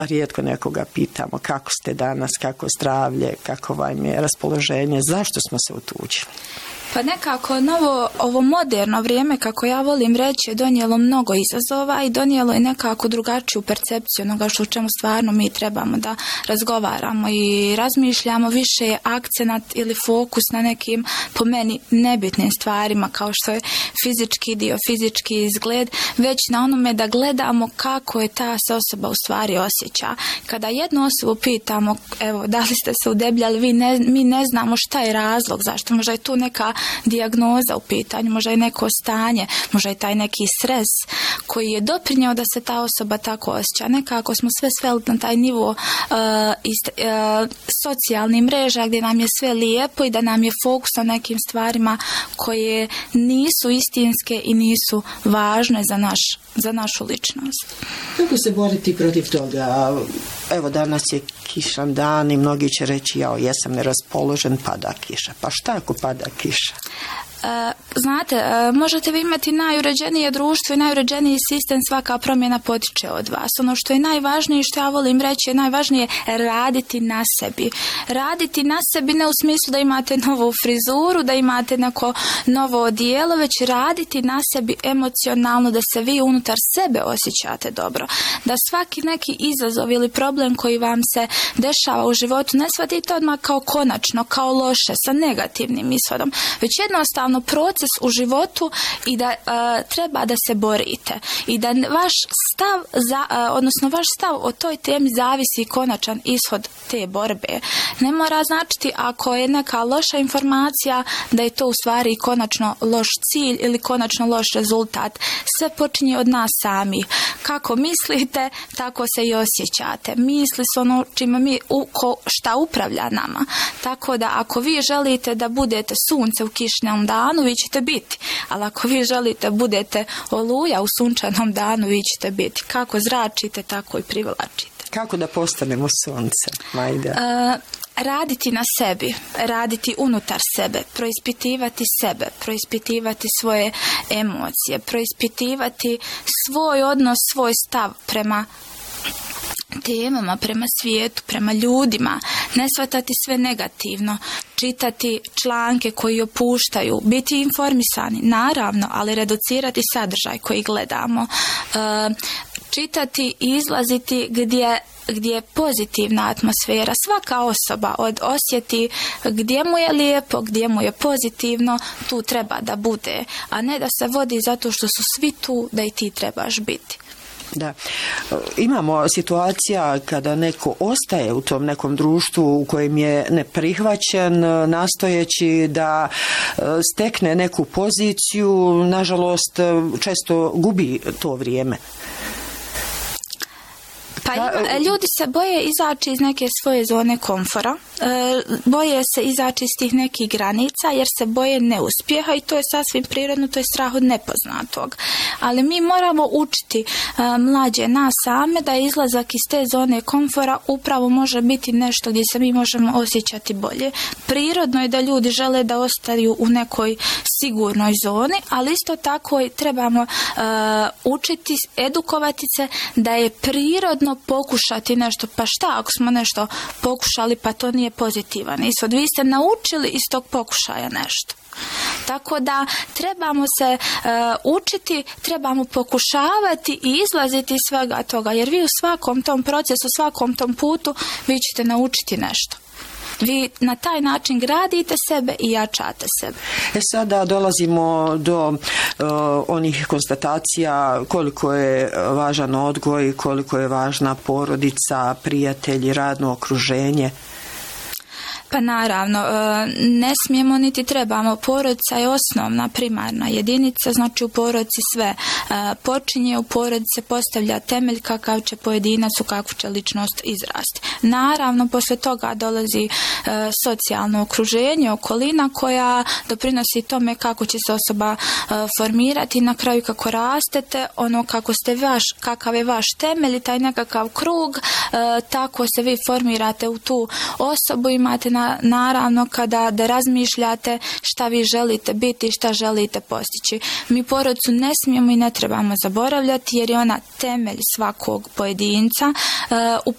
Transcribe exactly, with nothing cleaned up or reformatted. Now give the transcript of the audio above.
rijetko nekoga pitamo kako ste danas, kako zdravlje, kako vam je raspoloženje, zašto smo se otuđili? Pa nekako novo, ovo moderno vrijeme, kako ja volim reći, je donijelo mnogo izazova i donijelo je nekako drugačiju percepciju onoga što u čemu stvarno mi trebamo da razgovaramo i razmišljamo. Više je akcenat ili fokus na nekim, po meni, nebitnim stvarima kao što je fizički dio, fizički izgled, već na onome da gledamo kako je ta se osoba u stvari osjeća. Kada jednu osobu pitamo, evo, da li ste se udebljali, vi ne, mi ne znamo šta je razlog, zašto, možda je tu neka dijagnoza u pitanju, možda je neko stanje, možda je taj neki stres koji je doprinjeo da se ta osoba tako osjeća. Nekako smo sve sveli na taj nivo uh, ist, uh, socijalnih mreža gdje nam je sve lijepo i da nam je fokus na nekim stvarima koje nisu istinske i nisu važne za, naš, za našu ličnost. Kako se boriti protiv toga? Evo, danas je kišan dan i mnogi će reći, jao, jesam neraspoložen, pada kiša. Pa šta ako pada kiša? E, znate, e, možete vi imati najuređenije društvo i najuređeniji sistem, svaka promjena potiče od vas. Ono što je najvažnije, što ja volim reći, je najvažnije raditi na sebi. Raditi na sebi ne u smislu da imate novu frizuru, da imate neko novo odijelo, već raditi na sebi emocionalno, da se vi unutar sebe osjećate dobro. Da svaki neki izazov ili problem koji vam se dešava u životu ne shvatite odmah kao konačno, kao loše, sa negativnim ishodom, već jednostavno proces u životu i da uh, treba da se borite i da vaš stav za, uh, odnosno vaš stav o toj temi zavisi konačan ishod te borbe. Ne mora značiti ako je neka loša informacija da je to u stvari konačno loš cilj ili konačno loš rezultat. Sve počinje od nas sami. Kako mislite, tako se i osjećate. Misli su ono čime mi u, ko, šta upravlja nama. Tako da ako vi želite da budete sunce u kišnom danu, vi ćete biti. Ali ako vi želite budete oluja u sunčanom danu, vi ćete biti. Kako zračite, tako i privlačite. Kako da postanemo sunce, Majda? Uh, raditi na sebi, raditi unutar sebe, proispitivati sebe, proispitivati svoje emocije, proispitivati svoj odnos, svoj stav prema temama, prema svijetu, prema ljudima, ne shvatati sve negativno, čitati članke koji opuštaju, biti informisani, naravno, ali reducirati sadržaj koji gledamo, e, čitati i izlaziti gdje gdje je pozitivna atmosfera. Svaka osoba od osjeti gdje mu je lijepo, gdje mu je pozitivno, tu treba da bude, a ne da se vodi zato što su svi tu da i ti trebaš biti. Da. Imamo situacija kada neko ostaje u tom nekom društvu u kojem je neprihvaćen, nastojeći da stekne neku poziciju, nažalost često gubi to vrijeme. Pa ima, ljudi se boje izaći iz neke svoje zone komfora, e, boje se izaći iz tih nekih granica jer se boje neuspjeha i to je sasvim prirodno, to je strah od nepoznatog. Ali mi moramo učiti e, mlađe nas same da izlazak iz te zone komfora upravo može biti nešto gdje se mi možemo osjećati bolje. Prirodno je da ljudi žele da ostaju u nekoj sigurnoj zoni, ali isto tako i trebamo e, učiti, edukovati se da je prirodno pokušati nešto. Pa šta ako smo nešto pokušali pa to nije pozitivan ishod? Vi ste naučili iz tog pokušaja nešto. Tako da trebamo se uh, učiti, trebamo pokušavati i izlaziti iz svega toga, jer vi u svakom tom procesu, u svakom tom putu vi ćete naučiti nešto. Vi na taj način gradite sebe i jačate sebe. E sada dolazimo do uh, onih konstatacija koliko je važan odgoj, koliko je važna porodica, prijatelji, radno okruženje. Pa naravno, ne smijemo niti trebamo. Porodica je osnovna, primarna jedinica, znači u porodici sve počinje, u porodici se postavlja temelj kakav će pojedinac, u kakvu će ličnost izrasti. Naravno, posle toga dolazi socijalno okruženje, okolina koja doprinosi tome kako će se osoba formirati, na kraju kako rastete, ono kako ste vaš, kakav je vaš temelj, taj nekakav krug, tako se vi formirate u tu osobu, imate na naravno kada da razmišljate šta vi želite biti i šta želite postići. Mi porodicu ne smijemo i ne trebamo zaboravljati jer je ona temelj svakog pojedinca. U